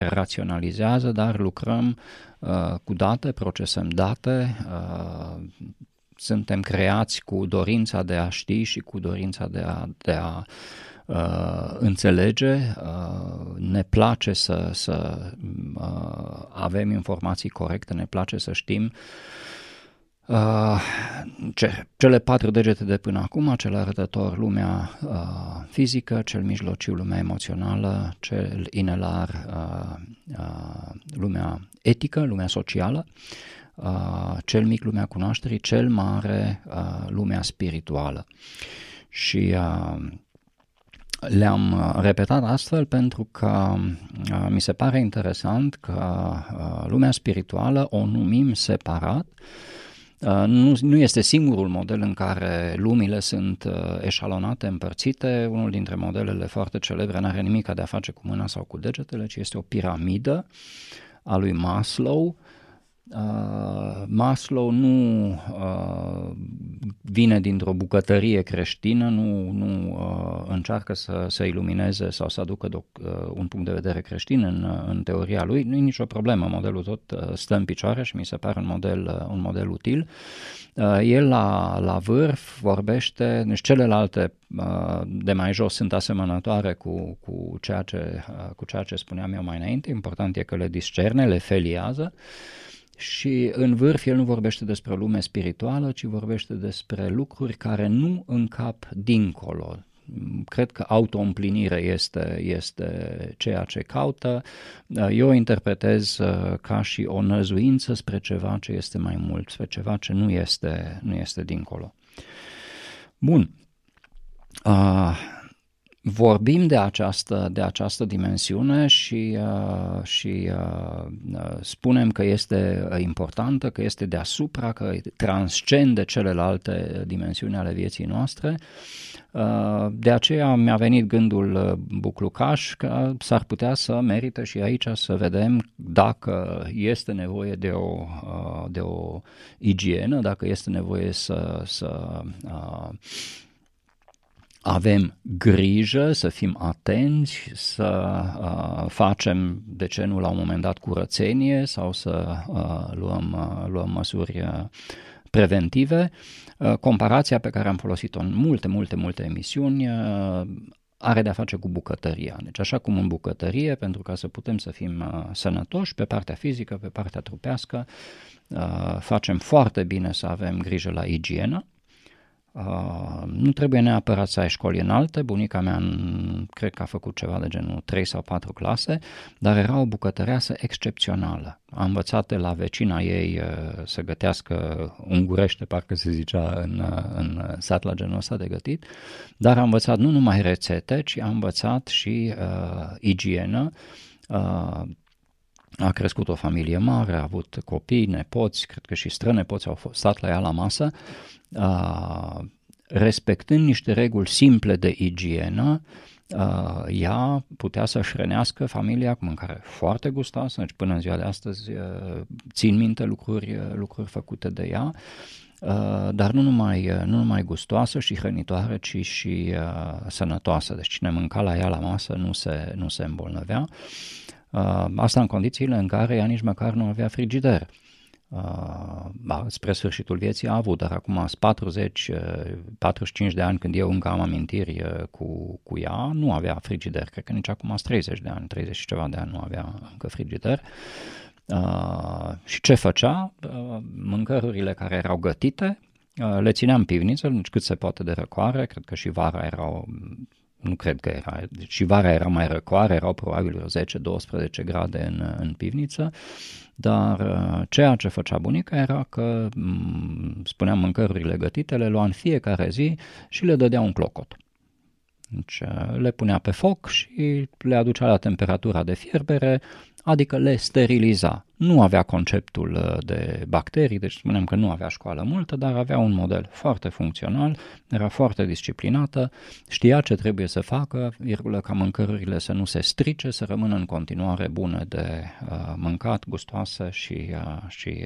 raționalizează, dar lucrăm cu date, procesăm date, suntem creați cu dorința de a ști și cu dorința de a înțelege, ne place să avem informații corecte, ne place să știm cele 4 degete de până acum, cel arătător lumea fizică, cel mijlociu lumea emoțională, cel inelar lumea etică, lumea socială, cel mic lumea cunoașterii, cel mare lumea spirituală. Și le-am repetat astfel pentru că mi se pare interesant că lumea spirituală o numim separat. Nu este singurul model în care lumile sunt eșalonate, împărțite. Unul dintre modelele foarte celebre n-are nimic de a face cu mâna sau cu degetele, ci este o piramidă a lui Maslow. Maslow nu vine dintr-o bucătărie creștină, nu încearcă să ilumineze sau să aducă un punct de vedere creștin în teoria lui. Nu e nicio problemă, modelul tot stă în picioare și mi se pare un model util. El la vârf vorbește, deci celelalte de mai jos sunt asemănătoare cu ceea ce spuneam eu mai înainte. Important e că le discerne, le feliază. Și în vârf el nu vorbește despre lume spirituală, ci vorbește despre lucruri care nu încap dincolo. Cred că auto-împlinire este ceea ce caută. Eu o interpretez ca și o năzuință spre ceva ce este mai mult, spre ceva ce nu este dincolo. Bun. Vorbim de această dimensiune și spunem că este importantă, că este deasupra, că transcende celelalte dimensiuni ale vieții noastre. De aceea mi-a venit gândul buclucaș că s-ar putea să merită și aici să vedem dacă este nevoie de o igienă, dacă este nevoie să avem grijă, să fim atenți, să facem, de ce nu, la un moment dat curățenie sau să luăm măsuri preventive. Comparația pe care am folosit-o în multe emisiuni are de-a face cu bucătăria. Deci așa cum în bucătărie, pentru ca să putem să fim sănătoși pe partea fizică, pe partea trupească, facem foarte bine să avem grijă la igienă. Nu trebuie neapărat să ai școli înalte. Bunica mea cred că a făcut ceva de genul 3 sau 4 clase, dar era o bucătăreasă excepțională. A învățat de la vecina ei să gătească ungurește, parcă se zicea în sat la genul ăsta de gătit, dar a învățat nu numai rețete, ci a învățat și igienă. A crescut o familie mare, a avut copii, nepoți, cred că și strănepoți au stat la ea la masă, respectând niște reguli simple de igienă. Ea putea să-și hrănească familia cu mâncare foarte gustoasă, deci până în ziua de astăzi țin minte lucruri făcute de ea, dar nu numai gustoasă și hrănitoare, ci și sănătoasă. Deci cine mânca la ea la masă nu se îmbolnăvea. Asta în condițiile în care ea nici măcar nu avea frigider. Spre sfârșitul vieții a avut, dar acum 45 de ani, când eu încă am amintiri cu ea, nu avea frigider. Cred că nici acum 30 de ani, 30 și ceva de ani nu avea încă frigider. Și ce făcea? Mâncărurile care erau gătite le ținea în pivniță, nici cât se poate de răcoare. Cred că și vara erau... Nu cred că era, și vara era mai răcoare, erau probabil 10-12 grade în pivniță, dar ceea ce făcea bunica era că, spuneam, mâncărurile gătite le lua în fiecare zi și le dădea un clocot. Deci le punea pe foc și le aducea la temperatura de fierbere, adică le steriliza. Nu avea conceptul de bacterii, deci spunem că nu avea școală multă, dar avea un model foarte funcțional, era foarte disciplinată, știa ce trebuie să facă, ca mâncărurile să nu se strice, să rămână în continuare bune de mâncat, gustoase și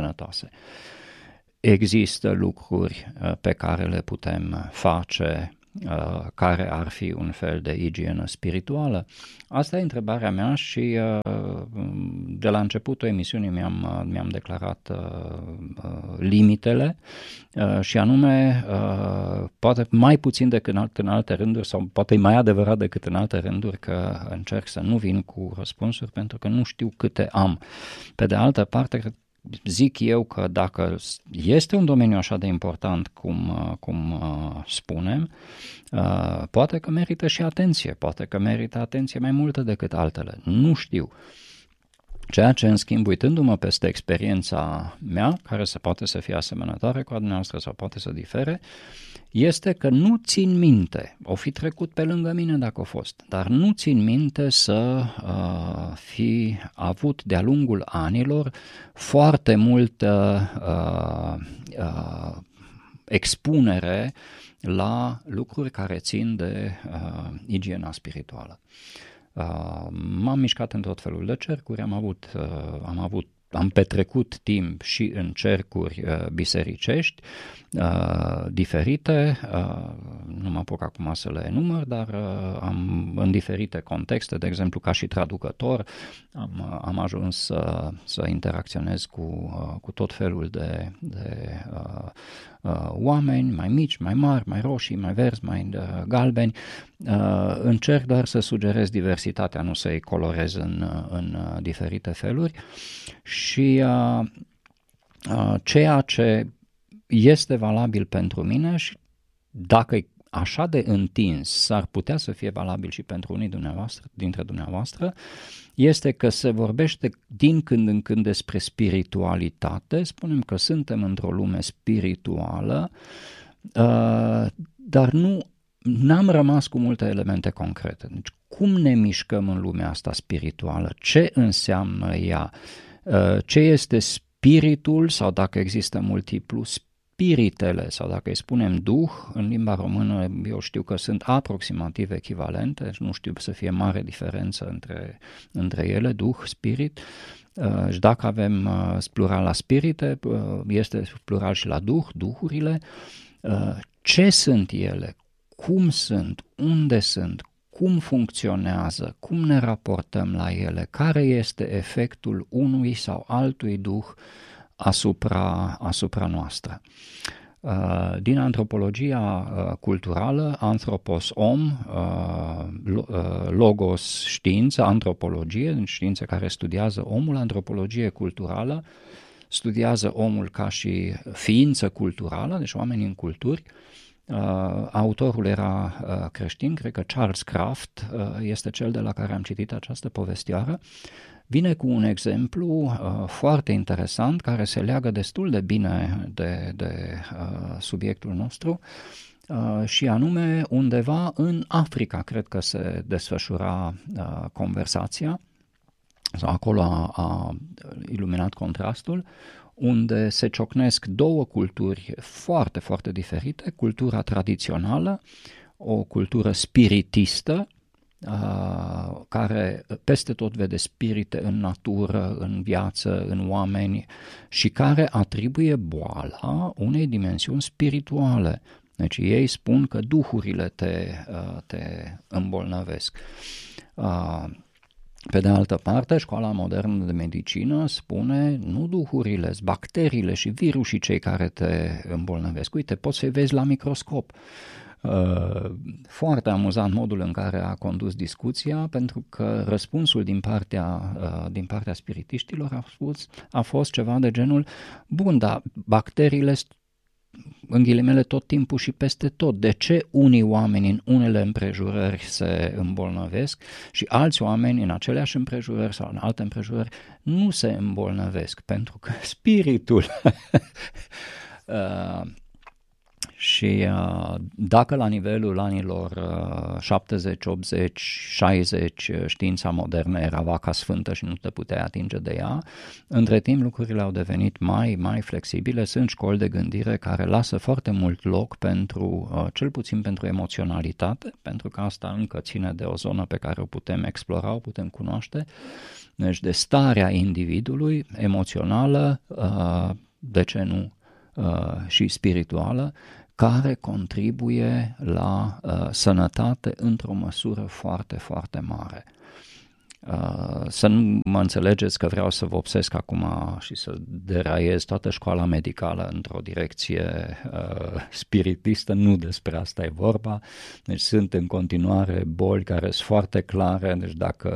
sănătoase. Există lucruri pe care le putem face care ar fi un fel de igienă spirituală? Asta e întrebarea mea și de la începutul emisiunii mi-am declarat limitele și anume poate mai puțin decât în alte rânduri sau poate mai adevărat decât în alte rânduri că încerc să nu vin cu răspunsuri pentru că nu știu câte am. Pe de altă parte, zic eu că dacă este un domeniu așa de important cum spunem, poate că merită și atenție, poate că merită atenție mai multă decât altele, nu știu. Ceea ce, în schimb, uitându-mă peste experiența mea, care se poate să fie asemănătoare cu a dumneavoastră sau poate să difere, este că nu țin minte, o fi trecut pe lângă mine dacă a fost, dar nu țin minte să fi avut de-a lungul anilor foarte multă expunere la lucruri care țin de igiena spirituală. M-am mișcat în tot felul de cercuri, am petrecut timp și în cercuri bisericești diferite, nu mă apuc acum să le enumăr, dar în diferite contexte, de exemplu ca și traducător, am ajuns să interacționez cu tot felul de oameni, mai mici, mai mari, mai roșii, mai verzi, mai galbeni. Încerc doar să sugerez diversitatea, nu să-i colorez în diferite feluri și ceea ce este valabil pentru mine și dacă e așa de întins, s-ar putea să fie valabil și pentru unii dintre dumneavoastră, este că se vorbește din când în când despre spiritualitate, spunem că suntem într-o lume spirituală, dar n-am rămas cu multe elemente concrete. Deci cum ne mișcăm în lumea asta spirituală? Ce înseamnă ea? Ce este spiritul sau dacă există multiplu spiritele sau dacă îi spunem duh, în limba română eu știu că sunt aproximativ echivalente, nu știu să fie mare diferență între ele, duh, spirit, și dacă avem plural la spirite, este plural și la duh, duhurile, ce sunt ele, cum sunt, unde sunt, cum funcționează, cum ne raportăm la ele, care este efectul unui sau altui duh asupra noastră. Din antropologia culturală, anthropos om, logos știință, antropologie, știință care studiază omul, antropologie culturală, studiază omul ca și ființă culturală, deci oamenii în culturi. Autorul era creștin, cred că Charles Kraft este cel de la care am citit această povestioară. Vine cu un exemplu foarte interesant care se leagă destul de bine de subiectul nostru și anume undeva în Africa, cred că se desfășura conversația sau acolo a iluminat contrastul, unde se ciocnesc două culturi foarte, foarte diferite, cultura tradițională, o cultură spiritistă, care peste tot vede spirite în natură, în viață, în oameni și care atribuie boala unei dimensiuni spirituale. Deci ei spun că duhurile te îmbolnăvesc. Pe de altă parte, școala modernă de medicină spune nu duhurile, bacteriile și virusii cei care te îmbolnăvesc. Uite, poți să-i vezi la microscop. Foarte amuzant modul în care a condus discuția, pentru că răspunsul din partea spiritiștilor a fost ceva de genul: bun, dar bacteriile în ghilimele tot timpul și peste tot. De ce unii oameni în unele împrejurări se îmbolnăvesc și alți oameni în aceleași împrejurări sau în alte împrejurări nu se îmbolnăvesc? Pentru că spiritul și dacă la nivelul anilor 70, 80, 60 știința modernă era vaca sfântă și nu te puteai atinge de ea, între timp lucrurile au devenit mai flexibile, sunt școli de gândire care lasă foarte mult loc pentru, cel puțin pentru emoționalitate, pentru că asta încă ține de o zonă pe care o putem explora, o putem cunoaște, deci de starea individului emoțională, de ce nu, și spirituală, care contribuie la sănătate într-o măsură foarte, foarte mare. Să nu mă înțelegeți că vreau să vă obsesc acum și să deraiez toată școala medicală într-o direcție spiritistă, nu despre asta e vorba. Deci sunt în continuare boli care sunt foarte clare, deci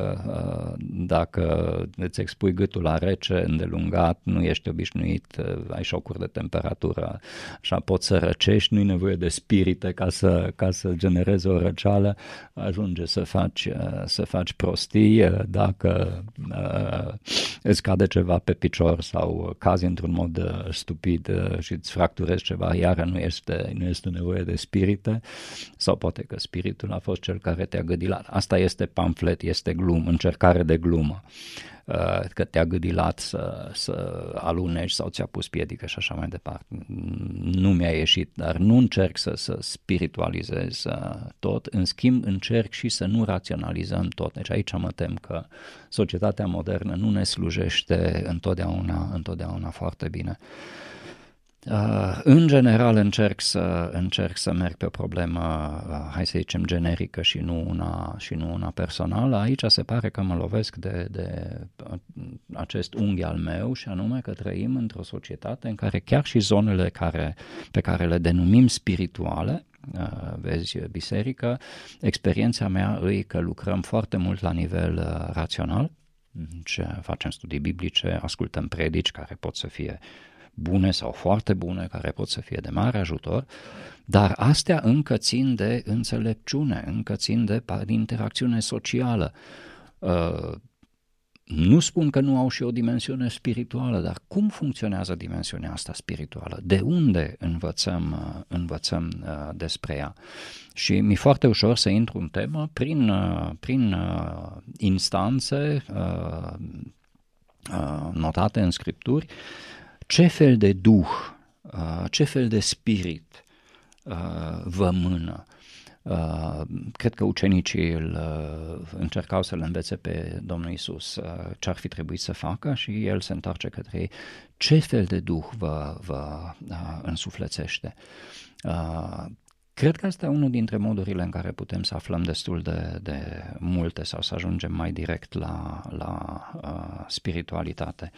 dacă îți expui gâtul la rece, îndelungat, nu ești obișnuit, ai șocuri de temperatură, așa poți să răcești, nu-i nevoie de spirite ca să generezi o răceală, ajunge să faci prostii. Dacă îți cade ceva pe picior sau cazi într-un mod stupid și îți fracturezi ceva, iară nu este nevoie de spirite, sau poate că spiritul a fost cel care te-a gâdilat. Asta este pamflet, este glumă, încercare de glumă, că te-a gâdilat să alunești sau ți-a pus piedică și așa mai departe. Nu mi-a ieșit, dar nu încerc să spiritualizez tot, în schimb încerc și să nu raționalizăm tot. Deci aici mă tem că societatea modernă nu ne slujește întotdeauna foarte bine. În general încerc să merg pe o problemă, hai să zicem, generică și nu una personală. Aici se pare că mă lovesc de acest unghi al meu, și anume că trăim într-o societate în care chiar și zonele pe care le denumim spirituale, vezi, biserică, experiența mea e că lucrăm foarte mult la nivel rațional, deci facem studii biblice, ascultăm predici care pot să fie bune sau foarte bune, care pot să fie de mare ajutor, dar astea încă țin de înțelepciune, încă țin de interacțiune socială. Nu spun că nu au și o dimensiune spirituală, dar cum funcționează dimensiunea asta spirituală? De unde învățăm despre ea? Și mi-e foarte ușor să intru în temă prin instanțe notate în scripturi, ce fel de duh, ce fel de spirit vă mână. Cred că ucenicii încercau să-l învețe pe Domnul Iisus ce ar fi trebuit să facă și el se întoarce către ei. Ce fel de duh vă însuflețește? Cred că asta e unul dintre modurile în care putem să aflăm destul de multe sau să ajungem mai direct la spiritualitate.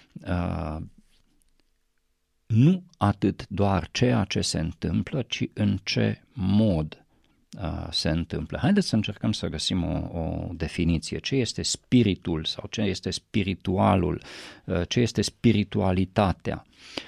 Nu atât doar ceea ce se întâmplă, ci în ce mod se întâmplă. Haideți să încercăm să găsim o definiție. Ce este spiritul sau ce este spiritualul? Ce este spiritualitatea?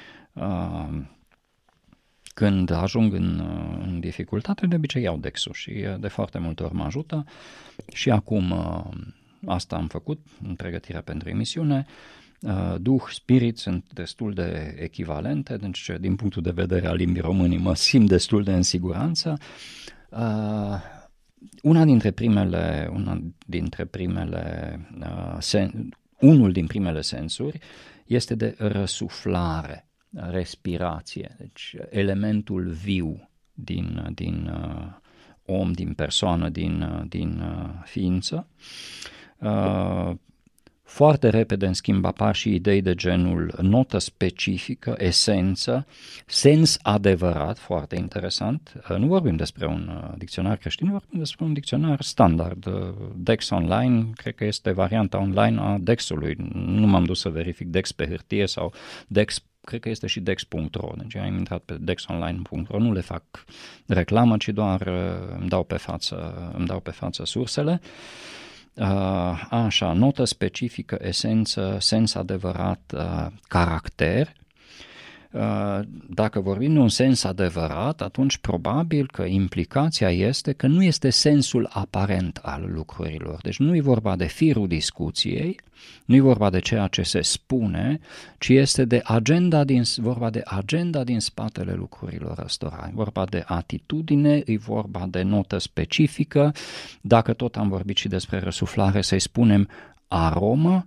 Când ajung în dificultate, de obicei iau Dexul și de foarte multe ori mă ajută. Și acum asta am făcut în pregătirea pentru emisiune. Duh, spirit sunt destul de echivalente, deci din punctul de vedere al limbii români mă simt destul de în siguranță. Unul din primele sensuri este de răsuflare, respirație, deci elementul viu din om, din persoană, din ființă. Foarte repede, în schimb, apar și idei de genul notă specifică, esență, sens adevărat, foarte interesant. Nu vorbim despre un dicționar creștin, vorbim despre un dicționar standard. Dex Online, cred că este varianta online a Dexului. Nu m-am dus să verific Dex pe hârtie sau Dex, cred că este și dex.ro. Deci am intrat pe dexonline.ro, nu le fac reclamă, ci doar îmi dau pe față sursele. Așa, notă specifică, esență, sens adevărat, caracter. Dacă vorbim de un sens adevărat, atunci probabil că implicația este că nu este sensul aparent al lucrurilor. Deci nu e vorba de firul discuției, nu e vorba de ceea ce se spune, ci este vorba de agenda din spatele lucrurilor ăstora. E vorba de atitudine, e vorba de notă specifică. Dacă tot am vorbit și despre răsuflare, să-i spunem aromă,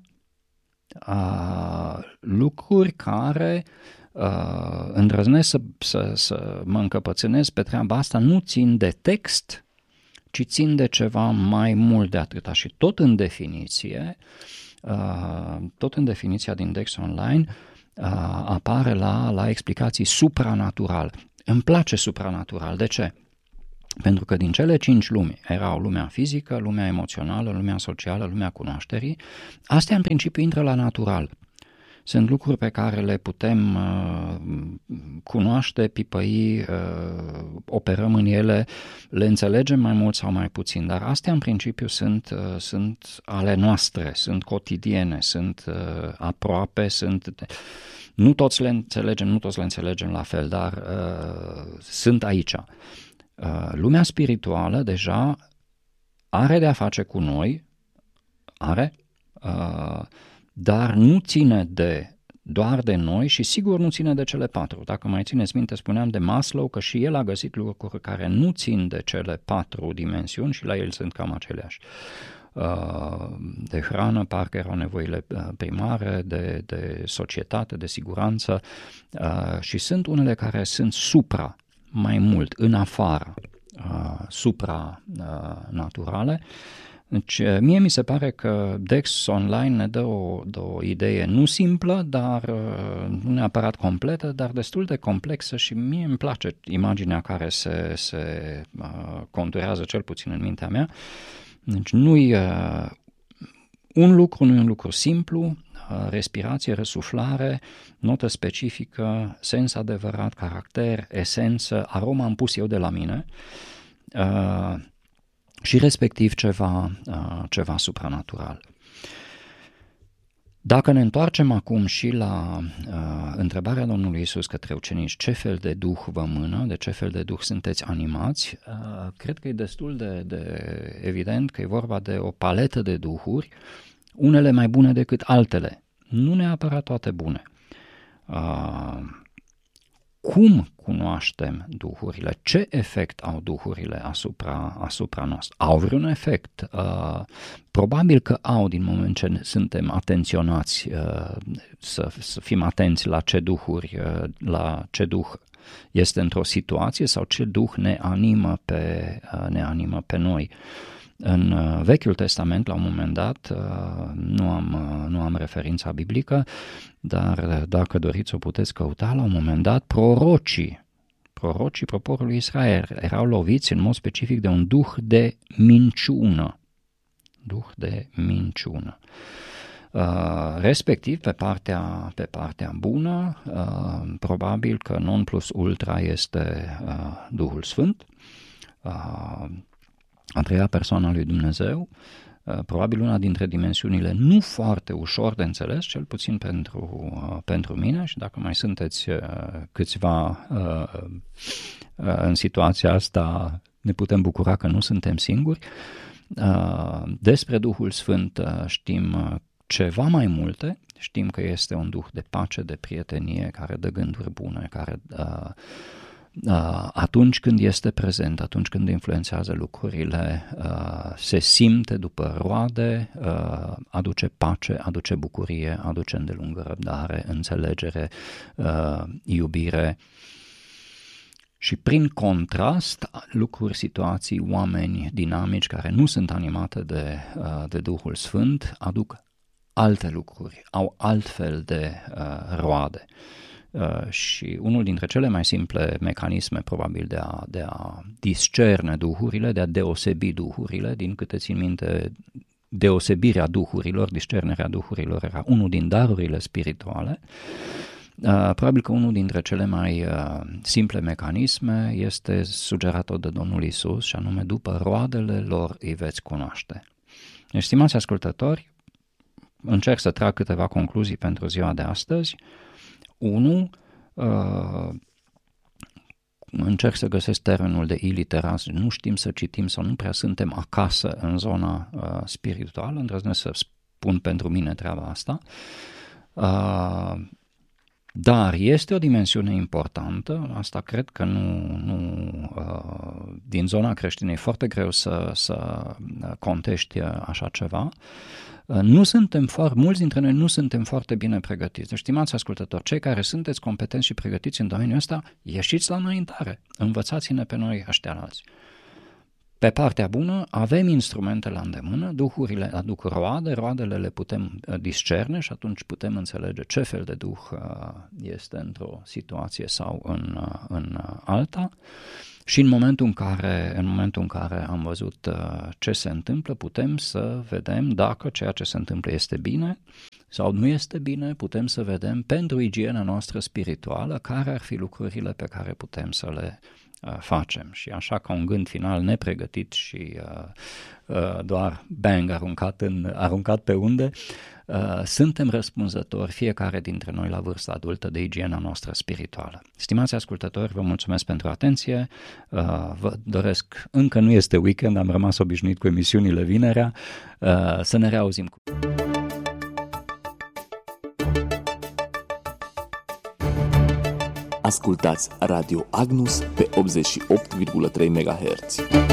lucruri care îndrăznesc să mă încăpățânez pe treaba asta, nu țin de text, ci țin de ceva mai mult de atâta. Și tot în definiția din Dex Online apare la explicații supranatural. Îmi place supranatural. De ce? Pentru că din cele 5 lumi erau lumea fizică, lumea emoțională, lumea socială, lumea cunoașterii. Astea în principiu intră la natural. Sunt lucruri pe care le putem cunoaște, pipăi, operăm în ele, le înțelegem mai mult sau mai puțin, dar astea în principiu sunt ale noastre, sunt cotidiene, sunt aproape, nu toți le înțelegem la fel, dar sunt aici. Lumea spirituală deja are de a face cu noi, dar nu ține doar de noi și sigur nu ține de cele 4. Dacă mai țineți minte, spuneam de Maslow că și el a găsit lucruri care nu țin de cele 4 dimensiuni și la el sunt cam aceleași. De hrană, parcă erau nevoile primare, de societate, de siguranță și sunt unele care sunt supra, mai mult, în afară, supranaturale. Deci, mie mi se pare că Dex Online ne dă o idee nu simplă, dar nu neapărat completă, dar destul de complexă și mie îmi place imaginea care se conturează cel puțin în mintea mea. Deci nu e un lucru simplu, respirație, răsuflare, notă specifică, sens adevărat, caracter, esență, aromă am pus eu de la mine, și respectiv ceva supranatural. Dacă ne întoarcem acum și la întrebarea Domnului Iisus către ucenici, ce fel de duh vă mână, de ce fel de duh sunteți animați, cred că e destul de evident că e vorba de o paletă de duhuri, unele mai bune decât altele, nu neapărat toate bune. Cum cunoaștem duhurile? Ce efect au duhurile asupra noastră? Au vreun efect? Probabil că au, din moment ce suntem atenționați, să fim atenți la ce duhuri, la ce duh este într-o situație sau ce duh ne animă pe noi. În Vechiul Testament, la un moment dat, nu am referința biblică, dar dacă doriți o puteți căuta, la un moment dat, prorocii poporului Israel erau loviți în mod specific de un duh de minciună. Respectiv, pe partea bună, probabil că non plus ultra este Duhul Sfânt, a treia persoană a lui Dumnezeu, probabil una dintre dimensiunile nu foarte ușor de înțeles, cel puțin pentru mine, și dacă mai sunteți câțiva în situația asta, ne putem bucura că nu suntem singuri. Despre Duhul Sfânt știm ceva mai multe, știm că este un duh de pace, de prietenie, care dă gânduri bune, care atunci când este prezent, atunci când influențează lucrurile, se simte după roade, aduce pace, aduce bucurie, aduce îndelungă răbdare, înțelegere, iubire. Și prin contrast, lucruri, situații, oameni dinamici care nu sunt animate de Duhul Sfânt aduc alte lucruri, au altfel de roade. Și unul dintre cele mai simple mecanisme probabil de a discerne duhurile, de a deosebi duhurile, din câte țin minte, deosebirea duhurilor, discernerea duhurilor era unul din darurile spirituale. Probabil că unul dintre cele mai simple mecanisme este sugerat de Domnul Iisus, și anume după roadele lor îi veți cunoaște. Deci, stimați ascultători, încerc să trag câteva concluzii pentru ziua de astăzi. 1. Încerc să găsesc termenul de iliteraz, nu știm să citim sau nu prea suntem acasă în zona spirituală, îndrăznesc să spun pentru mine treaba asta, dar este o dimensiune importantă, asta cred că din zona creștină e foarte greu să contești așa ceva. Mulți dintre noi nu suntem foarte bine pregătiți. Deci, stimați ascultători, cei care sunteți competenți și pregătiți în domeniul ăsta, ieșiți la înaintare, învățați-ne pe noi ăștia alți. Pe partea bună, avem instrumente la îndemână, duhurile aduc roade, roadele le putem discerne și atunci putem înțelege ce fel de duh este într-o situație sau în alta. Și în momentul în care am văzut ce se întâmplă, putem să vedem dacă ceea ce se întâmplă este bine sau nu este bine, putem să vedem pentru igiena noastră spirituală care ar fi lucrurile pe care putem să le facem. Și așa, ca un gând final nepregătit și doar bang, aruncat pe unde, suntem răspunzători fiecare dintre noi la vârsta adultă de igiena noastră spirituală. Stimați ascultători, vă mulțumesc pentru atenție, vă doresc, încă nu este weekend, am rămas obișnuit cu emisiunile vinerea, să ne reauzim cu... Ascultați Radio Agnus pe 88,3 MHz.